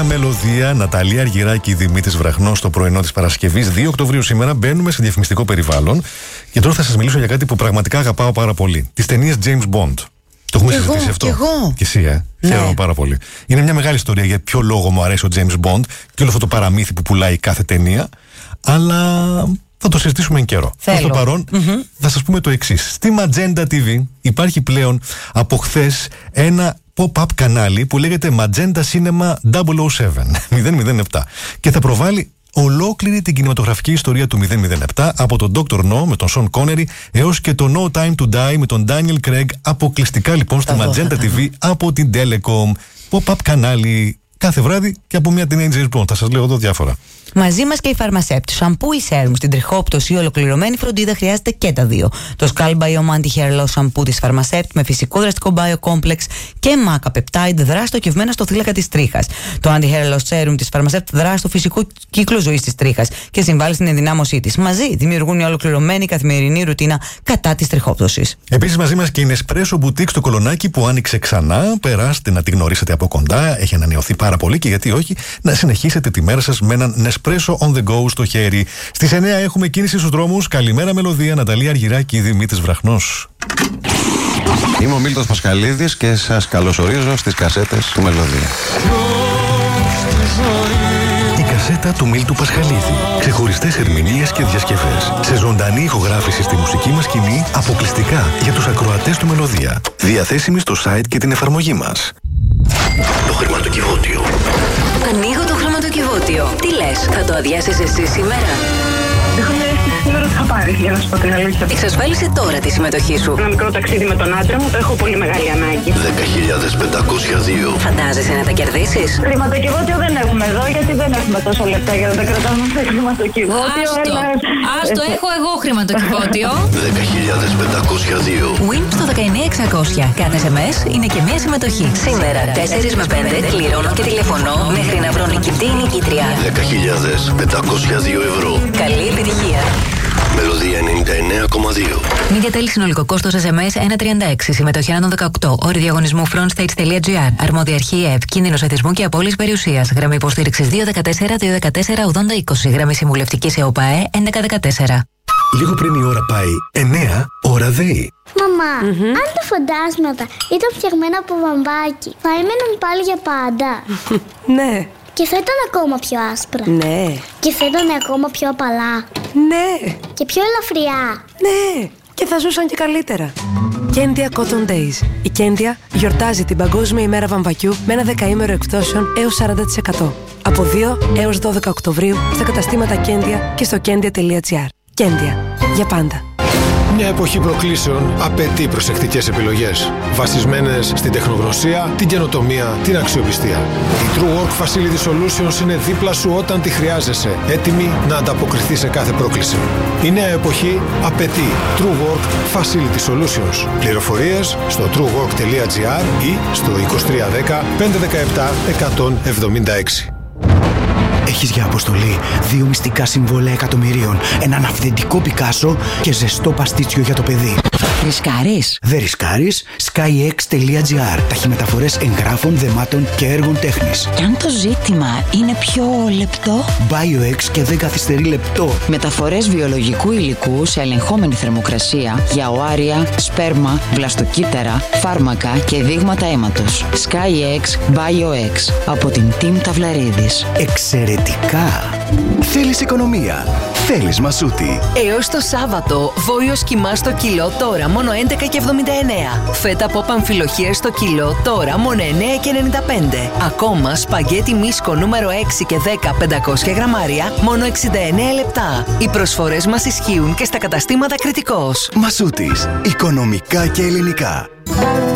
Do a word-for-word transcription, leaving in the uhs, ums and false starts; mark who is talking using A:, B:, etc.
A: Καλημέρα, μελωδία. Ναταλία Αργυράκη, Δημήτρης Βραχνός, στο πρωινό της Παρασκευής, δύο Οκτωβρίου σήμερα. Μπαίνουμε σε διαφημιστικό περιβάλλον. Και τώρα θα σας μιλήσω για κάτι που πραγματικά αγαπάω πάρα πολύ. Τις ταινίες James Bond. Το έχουμε
B: εγώ,
A: συζητήσει αυτό.
B: Και εγώ.
A: Και εσύ, ε. Ναι. Χαίρομαι πάρα πολύ. Είναι μια μεγάλη ιστορία για ποιο λόγο μου αρέσει ο James Bond και όλο αυτό το παραμύθι που πουλάει κάθε ταινία. Αλλά θα το συζητήσουμε εν καιρό. Προς το παρόν, mm-hmm. θα σας πούμε το εξής. Στη Magenta τι βι υπάρχει πλέον από χθες ένα pop-up κανάλι που λέγεται Magenta Cinema double oh seven, μηδέν μηδέν επτά, και θα προβάλλει ολόκληρη την κινηματογραφική ιστορία του μηδέν μηδέν επτά, από τον Doctor No με τον Sean Connery έως και το No Time to Die με τον Daniel Craig, αποκλειστικά λοιπόν στη Magenta τι βι από την Telecom. Pop-up κανάλι κάθε βράδυ και από μια ταινία James Bond. Θα σας λέω εδώ διάφορα.
B: Μαζί μας και η Φαρμασέπτ. Σαμπού ή σέρμου στην τριχόπτωση ή ολοκληρωμένη φροντίδα χρειάζεται και τα δύο. Το Skull Biome Anti-Hair Loss σαμπού της Φαρμασέπτ με φυσικό δραστικό Biocomplex και Maca Peptide δρά στοχευμένα στο θύλακα της τρίχας. Το Anti-Hair Loss Serum της Φαρμασέπτ δρά στο φυσικό κύκλο ζωής της τρίχας και συμβάλλει στην ενδυνάμωσή της. Μαζί δημιουργούν η ολοκληρωμένη καθημερινή ρουτίνα κατά της τριχόπτωσης.
A: Επίσης μαζί μας και η Nespresso Boutique στο Κολονάκι που άνοιξε ξανά. Περάστε να τη γνωρίσετε από κοντά. Έχει ανανεωθεί πάρα πολύ και γιατί όχι να συνεχίσετε τη μέρα σας με έναν Nespresso on the go στο χέρι. Στις εννιά έχουμε κίνηση στους δρόμους. Καλημέρα, μελωδία. Ναταλία Αργυράκη, Δημήτρης Βραχνός.
C: Είμαι ο Μίλτος Πασχαλίδης και σας καλωσορίζω στις κασέτες του Μελωδία.
A: Η κασέτα του Μίλτου Πασχαλίδη. Ξεχωριστές ερμηνείες και διασκευές. Σε ζωντανή ηχογράφηση στη μουσική μας σκηνή, αποκλειστικά για τους ακροατές του Μελωδία. Διαθέσιμη στο site και την εφαρμογή μας. Το χρηματοκιβώτιο.
D: Ανοίγω το χρηματοκιβώτιο. Τι λες, θα το αδειάσεις εσύ σήμερα?
E: Έχω μια αίσθηση σήμερα ότι θα πάρεις, για να σου πω την αλήθεια.
D: Εξασφάλισε τώρα τη συμμετοχή σου.
E: Ένα μικρό ταξίδι με τον άντρα μου, το έχω πολύ μεγάλη ανάγκη.
A: δέκα χιλιάδες πεντακόσια δύο.
D: Φαντάζεσαι να τα κερδίσεις?
E: Χρηματοκιβώτιο δεν έχουμε εδώ, γιατί δεν έχουμε τόσα λεπτά για να τα κρατάμε σε χρηματοκιβώτιο.
F: Άστο,
E: αλλά...
F: άστο έχω εγώ χρηματοκιβώτιο.
A: δέκα χιλιάδες πεντακόσια δύο.
D: Win στο δεκαεννιά εξακόσια. Κάθε ες εμ ες είναι και μία συμμετοχή. Σήμερα, τέσσερα με πέντε, κληρώνω και τηλεφωνώ μέχρι να βρω νικητή ή νικήτρια.
A: δέκα χιλιάδες πεντακόσια δύο ευρώ.
D: Καλή επιτυχία.
A: Μελωδία ενενήντα εννέα κόμμα δύο.
D: Media Tel συνολικό κόστος ες εμ ες εκατόν τριάντα έξι. Συμμετοχή άνω των δεκαοκτώ. Όροι διαγωνισμού frontstage.gr. Αρμόδια αρχή ΕΕΠ. Κίνδυνος εθισμού και απώλειας περιουσίας. Γραμμή υποστήριξης δύο δεκατέσσερα δύο δεκατέσσερα ογδόντα είκοσι. Γραμμή συμβουλευτικής ΕΟΠΑΕ έντεκα δεκατέσσερα.
A: Λίγο πριν η ώρα πάει εννέα, ώρα ΔΕΗ.
G: Μαμά, mm-hmm. αν τα φαντάσματα ήταν φτιαγμένα από βαμβάκι, θα έμεναν πάλι για πάντα?
H: Ναι.
G: Και θα ήταν ακόμα πιο άσπρα.
H: Ναι.
G: Και θα ήταν ακόμα πιο απαλά.
H: Ναι.
G: Και πιο ελαφριά.
H: Ναι. Και θα ζούσαν και καλύτερα. Κέντια Cotton Days. Η Κέντια γιορτάζει την Παγκόσμια ημέρα βαμβακιού με ένα δεκαήμερο εκπτώσεων έως σαράντα τοις εκατό. Από δύο έως δώδεκα Οκτωβρίου στα καταστήματα Κέντια και στο κέντια τελεία τζι άρ. Κέντια. Για πάντα.
I: Μια εποχή προκλήσεων απαιτεί προσεκτικές επιλογές, βασισμένες στην τεχνογνωσία, την καινοτομία, την αξιοπιστία. Η True Work Facility Solutions είναι δίπλα σου όταν τη χρειάζεσαι, έτοιμη να ανταποκριθεί σε κάθε πρόκληση. Η νέα εποχή απαιτεί True Work Facility Solutions. Πληροφορίες στο true work τελεία τζι άρ ή στο είκοσι τρία δέκα πεντακόσια δεκαεπτά εκατόν εβδομήντα έξι.
J: Έχεις για αποστολή δύο μυστικά συμβόλαια εκατομμυρίων, έναν αυθεντικό Πικάσο και ζεστό παστίτσιο για το παιδί.
D: Ρισκάρεις?
J: Δεν ρισκάρεις. skyx τελεία τζι άρ. Ταχυμεταφορές εγγράφων, δεμάτων και έργων τέχνης.
D: Και αν το ζήτημα είναι πιο λεπτό?
J: BioX και δεν καθυστερεί λεπτό.
D: Μεταφορές βιολογικού υλικού σε ελεγχόμενη θερμοκρασία για οάρια, σπέρμα, βλαστοκύτταρα, φάρμακα και δείγματα αίματος. skyx BioX από την Team Ταυλαρίδης.
J: Εξαιρετικά. Θέλεις οικονομία? Θέλεις Μασούτη.
K: Έως το Σάββατο, βόλιος κιμά στο κιλό τώρα μόνο έντεκα και εβδομήντα εννέα. Φέτα από παμφιλοχίες στο κιλό τώρα μόνο εννέα και ενενήντα πέντε. Ακόμα σπαγγέτι μίσκο νούμερο έξι και δέκα πεντακόσια γραμμάρια μόνο εξήντα εννέα λεπτά. Οι προσφορές μας ισχύουν και στα καταστήματα Κρητικός.
J: Μασούτης. Οικονομικά και ελληνικά.